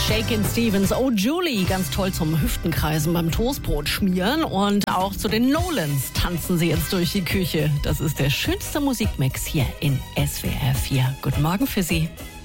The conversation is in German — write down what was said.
Shakin' Stevens, Oh Julie, ganz toll zum Hüftenkreisen beim Toastbrot schmieren. Und auch zu den Nolans tanzen sie jetzt durch die Küche. Das ist der schönste Musikmix hier in SWR 4. Guten Morgen für Sie.